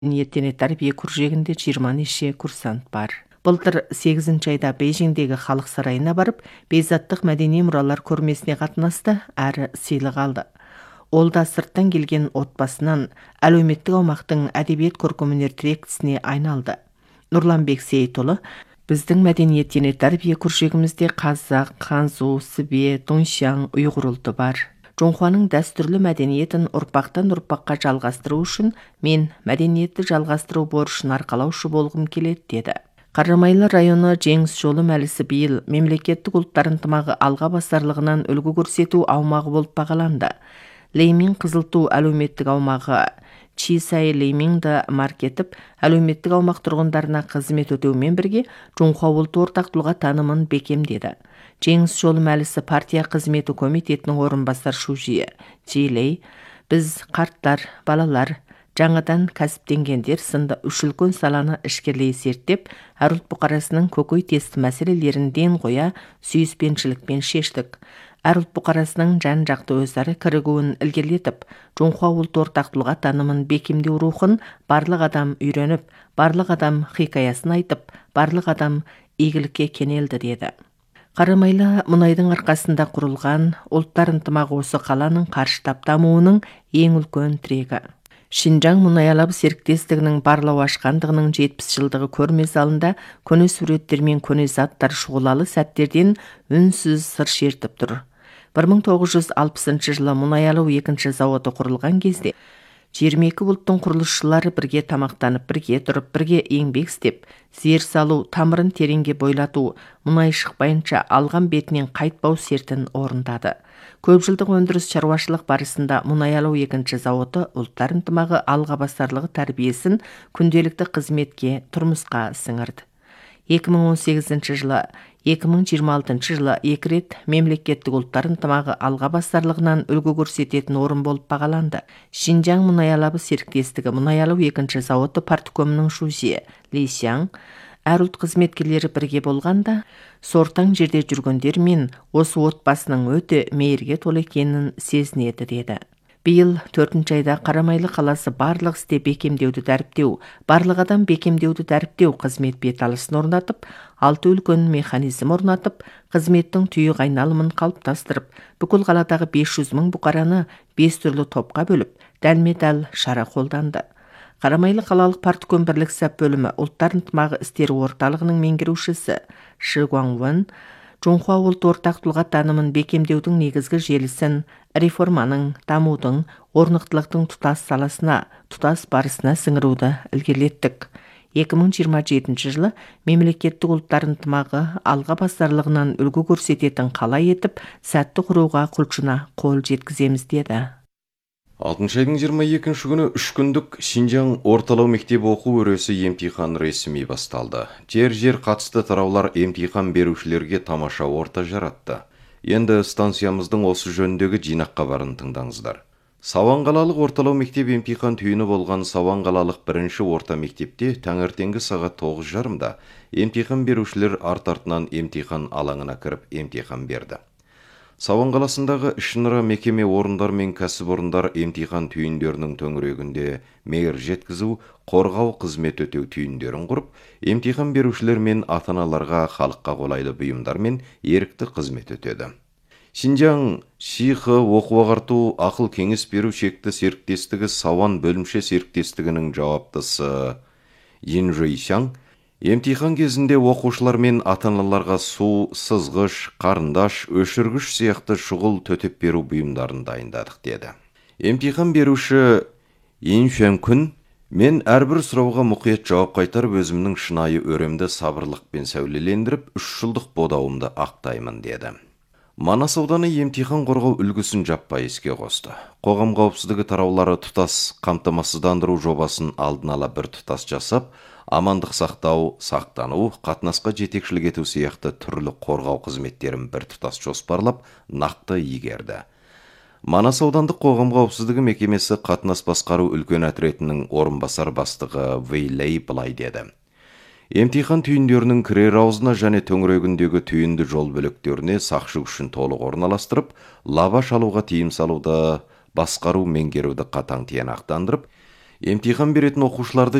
Ертене тәрбие күржегінде 20 неше курсант бар. Былтыр 8 айда Бейжіңдегі халық сарайына барып, бейзаттық мәдени мұралар көрмесіне қатынасты, әрі сыйлық алды. Ол да сырттан келген отбасынан әлеуметтік аумақтың әдебиет көркемөнер тіректісіне айналды. Нұрланбек Сейітұлы, біздің мәдениеттене тәрбие күржегімізде қазақ, ханзу, сібе, доншаң, ұйғыр ұлты бар. Жоңхуаның дәстүрлі мәдениетін ұрпақтан ұрпаққа жалғастыру үшін мен мәдениетті жалғастыру борышын арқалаушы болғым келеді, деді. Қарамайлы районы Жеңіс жолы мәлісі биыл мемлекеттік ұлттар ынтымағы алға басарлығынан үлгі көрсету аумағы болып бағаланды. Леймин Қызылту әлеуметтік аумағы Чисай Лейминді маркетіп, әлеуметтік аумақ тұрғындарына қызмет өтеумен бірге Жоңхуа ұлты ортақтылға танымын бекемдеді. Жеңіс жолы мәлісі партия қызметі комитетінің орынбасар шужие Джейлей, біз қарттар, балалар, жаңадан кәсіптенгендер сынды үш үлкен саланы ішкерлей зерттеп, әр ұлт бұқарасының көкейтесті мәселелерін ден қоя сүйіспеншілікпен шештік. Әр ұлт бұқарасының жан-жақты өзара кірігуін ілгерілетіп, Жоңхуа ұлты ортақтылға танымын бекемдеу рухын барлық адам үйреніп, барлық адам хикаясын айтып, барлық адам игілікке кенелді, деді. Қарамайлы мұнайдың арқасында құрылған ұлттар ынтымағы осы қаланың қарыштап дамуының ең үлкен тірегі. Шинжаң мұнай алабы серіктестігінің барлау ашқандығының 70 жылдығы көрме залында көне суреттер мен көне заттар шұғылалы сәттерден үнсіз сыр шертіп тұр. 1960 жылы мұнай алу екінші зауыты құрылған кезде 22 ұлттың құрылысшылары бірге тамақтанып, бірге тұрып, бірге еңбек істеп, зер салу, тамырын тереңге бойлату, мұнай шықпайынша алған бетінен қайтпау сертін орындады. Көп жылдық өндіріс шаруашылық барысында мұнай алу екінші зауыты ұлттар ынтымағы алға басарлығы тәрбиесін күнделікті қызметке, тұрмысқа сіңірді. 2018 жылы 2026 жылы екі рет мемлекеттік ұлттар ынтымағы алға басарлығынан үлгі көрсететін орын болып бағаланды. Шинжаң мұнай алабы серіктестігі мұнай алу екінші зауыты парткомының шужие Ли Сяң, әр ұлт қызметкерлері бірге болғанда, сортаң жерде жүргендер мен осы отбасының өте мейірге толы екенін сезінеді, деді. Биыл 4 айда Қарамайлы қаласы барлық істе бекемдеуді дәріптеу, барлық адам бекемдеуді дәріптеу қызмет беталысын орнатып, 6 үлкен механизм орнатып, қызметтің түйіқ айналымын қалыптастырып, бүкіл қаладағы 500 мың бұқараны 5 түрлі топқа бөліп, дәлме-дәл шара қолданды. Қарамайлы қалалық партком бірлік сәп бөлімі ұлттар ынтымағы істері орталығының меңгерушісі Ши Гуаңвен Жоңхуа ұлты ортақтылға танымын бекемдеудің негізгі желісін реформаның, дамудың, орнықтылықтың тұтас саласына, тұтас барысына сіңіруді ілгерілеттік. 2027 жылы мемлекеттік ұлттар ынтымағы алға басарлығынан үлгі көрсететін қала етіп, сәтті құруға құлшына қол жеткіземіз, деді. 6 айдың 22 күні 3 күндік Шинжаң орталау мектебі оқу өресі емтихан ресми басталды. Жер қатысты тараулар емтихан берушілерге тамаша орта жаратты. Енді станциямыздың осы жөніндегі жинақ хабарын тыңдаңыздар. Сауан қалалық орталау мектеп емтихан түйіні болған Сауан қалалық бірінші орта мектепте таңертеңгі сағат 9:30-да емтихан берушілер арт-артынан емтихан алаңына кіріп емтихан берді. Сауан қаласындағы ішінара мекеме орындар мен кәсіпорындар емтихан түйіндерінің төңірегінде мейір жеткізу, қорғау қызмет өтеу түйіндерін құрып, емтихан берушілер мен ата-аналарға халыққа қолайлы бұйымдар мен ерікті қызмет өтеді. Шинжаң Шихы оқу ағарту ақыл кеңес беру шекті серіктестігі Сауан бөлімше серіктестігінің жауаптысы Ин Жуйшаң емтихан кезінде оқушылар мен ата-аналарға су, сызғыш, қарындаш, өшіргіш сияқты шұғыл төтеп беру бұйымдарын дайындадық, деді. Емтихан беруші Ин Шуәңкүн, мен әрбір сұрауға мұқият жауап қайтарып, өзімнің шынайы өремді сабырлықпен сәулелендіріп, 3 жылдық бодауымды ақтаймын, деді. Манас ауданы емтихан қорғау үлгісін жаппай іске қосты. Қоғам қауіпсіздігі тараулары тұтас қамтамасыздандыру жобасын алдын ала бір тұтас жасап, амандық сақтау, сақтану, қатынасқа жетекшілік ету сияқты түрлі қорғау қызметтерін бір тұтас жоспарлап, нақты игерді. Манас аудандық қоғам қауіпсіздігі мекемесі қатынас басқару үлкен отрядының орынбасар бастығы Вейлей былай деді. Емтихан түйіндерінің кірер аузына және төңірегіндегі түйінді жол бөліктеріне сақшы күшін толық орналастырып, лабаш алуға тыйым салуды, басқару меңгеруді қатаң тиянақтандырып, Емтихан беретін оқушыларды